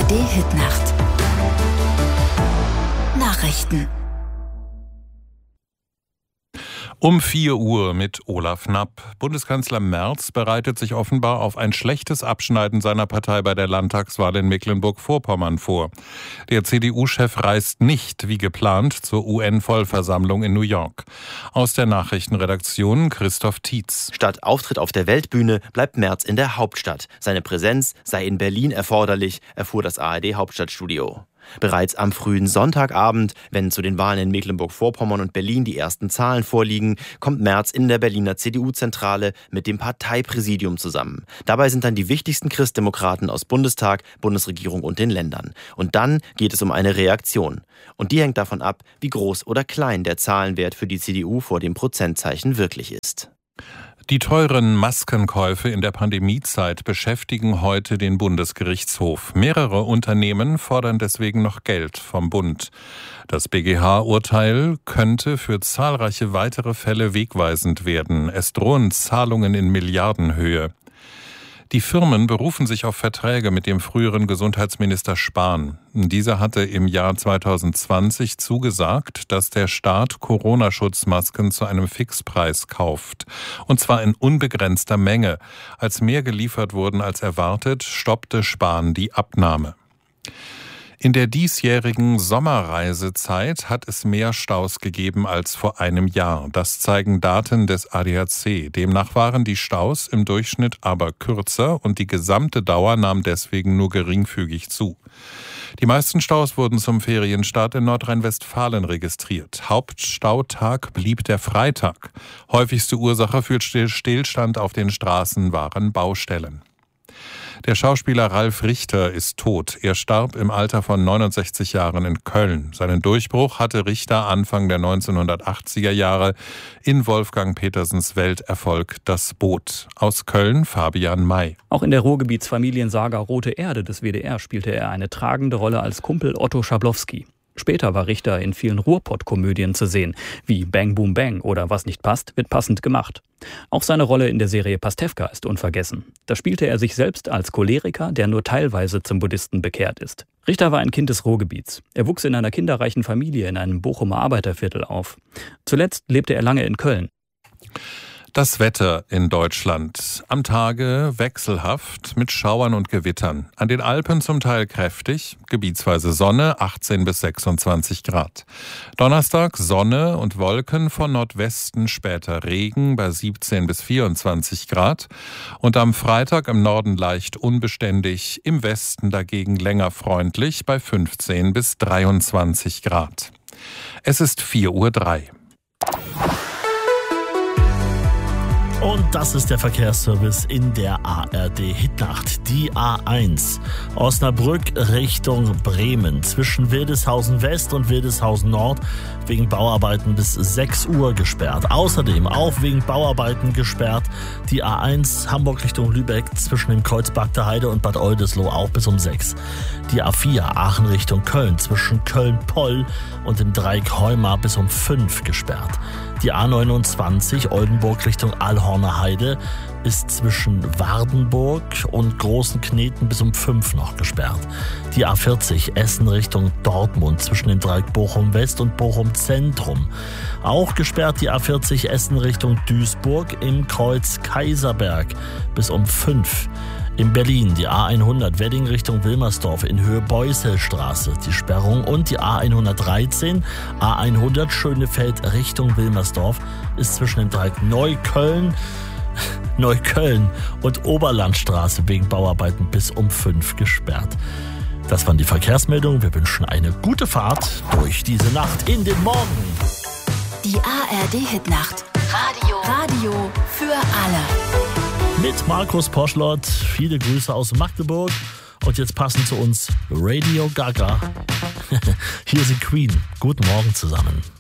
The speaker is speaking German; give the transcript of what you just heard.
ARD-Hitnacht. Nachrichten. Um 4 Uhr mit Olaf Knapp. Bundeskanzler Merz bereitet sich offenbar auf ein schlechtes Abschneiden seiner Partei bei der Landtagswahl in Mecklenburg-Vorpommern vor. Der CDU-Chef reist nicht, wie geplant, zur UN-Vollversammlung in New York. Aus der Nachrichtenredaktion Christoph Tietz. Statt Auftritt auf der Weltbühne bleibt Merz in der Hauptstadt. Seine Präsenz sei in Berlin erforderlich, erfuhr das ARD-Hauptstadtstudio. Bereits am frühen Sonntagabend, wenn zu den Wahlen in Mecklenburg-Vorpommern und Berlin die ersten Zahlen vorliegen, kommt Merz in der Berliner CDU-Zentrale mit dem Parteipräsidium zusammen. Dabei sind dann die wichtigsten Christdemokraten aus Bundestag, Bundesregierung und den Ländern. Und dann geht es um eine Reaktion. Und die hängt davon ab, wie groß oder klein der Zahlenwert für die CDU vor dem Prozentzeichen wirklich ist. Die teuren Maskenkäufe in der Pandemiezeit beschäftigen heute den Bundesgerichtshof. Mehrere Unternehmen fordern deswegen noch Geld vom Bund. Das BGH-Urteil könnte für zahlreiche weitere Fälle wegweisend werden. Es drohen Zahlungen in Milliardenhöhe. Die Firmen berufen sich auf Verträge mit dem früheren Gesundheitsminister Spahn. Dieser hatte im Jahr 2020 zugesagt, dass der Staat Corona-Schutzmasken zu einem Fixpreis kauft. Und zwar in unbegrenzter Menge. Als mehr geliefert wurden als erwartet, stoppte Spahn die Abnahme. In der diesjährigen Sommerreisezeit hat es mehr Staus gegeben als vor einem Jahr. Das zeigen Daten des ADAC. Demnach waren die Staus im Durchschnitt aber kürzer und die gesamte Dauer nahm deswegen nur geringfügig zu. Die meisten Staus wurden zum Ferienstart in Nordrhein-Westfalen registriert. Hauptstautag blieb der Freitag. Häufigste Ursache für Stillstand auf den Straßen waren Baustellen. Der Schauspieler Ralf Richter ist tot. Er starb im Alter von 69 Jahren in Köln. Seinen Durchbruch hatte Richter Anfang der 1980er Jahre in Wolfgang Petersens Welterfolg Das Boot. Aus Köln Fabian May. Auch in der Ruhrgebietsfamiliensaga Rote Erde des WDR spielte er eine tragende Rolle als Kumpel Otto Schablowski. Später war Richter in vielen Ruhrpott-Komödien zu sehen, wie Bang Boom Bang oder Was nicht passt, wird passend gemacht. Auch seine Rolle in der Serie Pastewka ist unvergessen. Da spielte er sich selbst als Choleriker, der nur teilweise zum Buddhisten bekehrt ist. Richter war ein Kind des Ruhrgebiets. Er wuchs in einer kinderreichen Familie in einem Bochumer Arbeiterviertel auf. Zuletzt lebte er lange in Köln. Das Wetter in Deutschland. Am Tage wechselhaft mit Schauern und Gewittern. An den Alpen zum Teil kräftig, gebietsweise Sonne, 18 bis 26 Grad. Donnerstag Sonne und Wolken, von Nordwesten später Regen bei 17 bis 24 Grad. Und am Freitag im Norden leicht unbeständig, im Westen dagegen länger freundlich bei 15 bis 23 Grad. Es ist 4:03 Uhr. Und das ist der Verkehrsservice in der ARD-Hitnacht. Die A1 Osnabrück Richtung Bremen zwischen Wildeshausen West und Wildeshausen Nord wegen Bauarbeiten bis 6 Uhr gesperrt. Außerdem auch wegen Bauarbeiten gesperrt die A1 Hamburg Richtung Lübeck zwischen dem Kreuz Bagda Heide und Bad Oldesloe auch bis um 6. Die A4 Aachen Richtung Köln zwischen Köln-Poll und dem Dreieck Heumar bis um 5 gesperrt. Die A29 Oldenburg Richtung Allhorner Heide ist zwischen Wardenburg und Großen Kneten bis um 5 noch gesperrt. Die A40 Essen Richtung Dortmund zwischen dem Dreieck Bochum West und Bochum Zentrum. Auch gesperrt die A40 Essen Richtung Duisburg im Kreuz Kaiserberg bis um 5. In Berlin die A100 Wedding Richtung Wilmersdorf in Höhe Beuselstraße, die Sperrung, und die A113 A100 Schönefeld Richtung Wilmersdorf ist zwischen dem Dreieck Neukölln und Oberlandstraße wegen Bauarbeiten bis um 5 gesperrt. Das waren die Verkehrsmeldungen. Wir wünschen eine gute Fahrt durch diese Nacht in den Morgen. Die ARD-Hitnacht. Radio für alle. Mit Markus Poschlott, viele Grüße aus Magdeburg. Und jetzt passend zu uns Radio Gaga. Hier sind Queen. Guten Morgen zusammen.